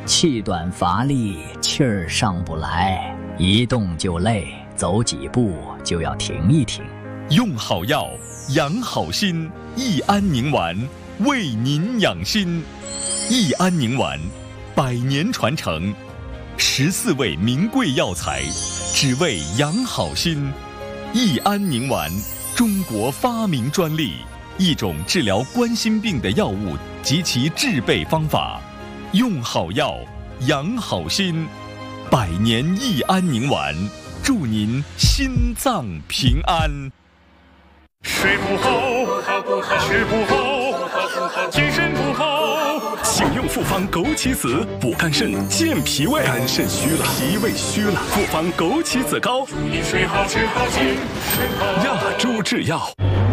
气短乏力，气儿上不来，一动就累，走几步就要停一停。 用好药，养好心，益安宁丸为您养心。益安宁丸100年传承，14味名贵药材，只为养好心。益安宁丸，中国发明专利，一种治疗冠心病的药物及其制备方法。用好药，养好心，100年益安宁丸，祝您心脏平安。 睡不好，吃不好，精神不好。 请用复方枸杞子补肝肾、健脾胃。肝肾虚了，脾胃虚了，复方枸杞子膏， 祝你睡好吃好精神好。 亚洲制药。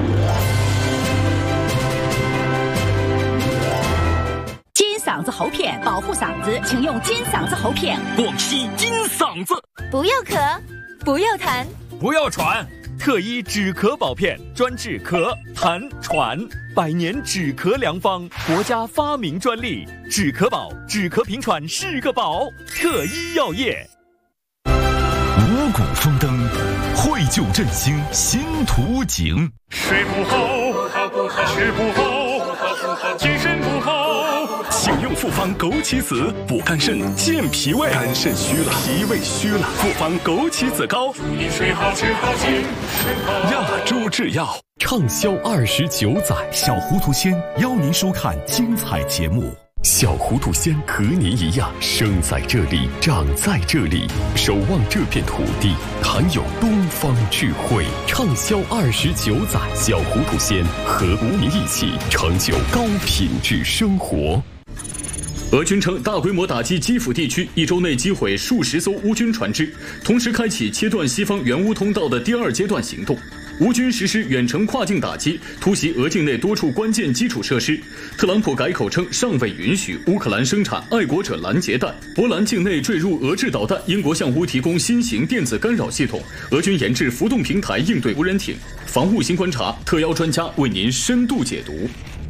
金嗓子喉片保护嗓子，请用金嗓子喉片。 广西金嗓子。 不要咳，不要痰， 不要喘。特医止咳宝片，专治咳、痰、喘，100年止咳良方，国家发明专利。止咳宝，止咳平喘是个宝。特医药业。 五谷丰登，绘就振兴新图景。 睡不好，吃不好，精神不好。 请用复方枸杞子补肝肾、健脾胃。肝肾虚了，脾胃虚了，复方枸杞子膏， 祝你睡好吃好精神好。 亚洲制药。 畅销29载，小糊涂仙邀您收看精彩节目。小糊涂仙和您一样，生在这里，长在这里，守望这片土地，含有东方智慧。畅销29载，小糊涂仙和您一起成就高品质生活。 俄军称大规模打击基辅地区，1周内击毁数十艘乌军船只，同时开启切断西方援乌通道的第2阶段行动。乌军实施远程跨境打击，突袭俄境内多处关键基础设施。特朗普改口称尚未允许乌克兰生产爱国者拦截弹。波兰境内坠入俄制导弹，英国向乌提供新型电子干扰系统。俄军研制浮动平台应对无人艇。防务新观察，特邀专家为您深度解读。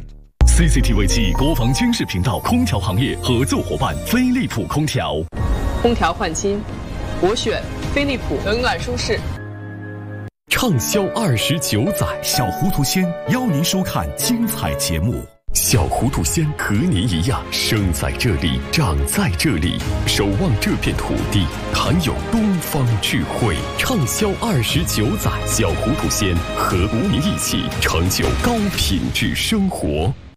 CCTV 暨国防军事频道空调行业合作伙伴飞利浦空调。 空调换新，我选飞利浦，冷暖舒适。 畅销29载，小糊涂仙邀您收看精彩节目。小糊涂仙和您一样，生在这里，长在这里，守望这片土地，含有东方智慧。畅销29载，小糊涂仙和您一起成就高品质生活。